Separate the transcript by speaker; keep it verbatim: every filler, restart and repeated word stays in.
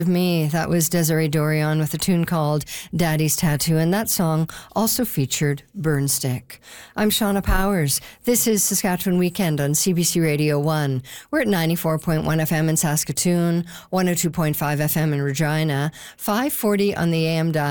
Speaker 1: Me. That was Desiree Dorion with a tune called Daddy's Tattoo, and that song also featured Burnstick. I'm Shauna Powers. This is Saskatchewan Weekend on C B C Radio one. We're at ninety-four point one F M in Saskatoon, one oh two point five F M in Regina, five forty on the A M dial.